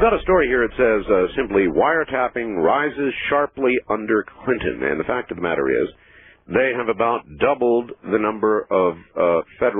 got a story here. It says simply, wiretapping rises sharply under Clinton. And the fact of the matter is, they have about doubled the number of federal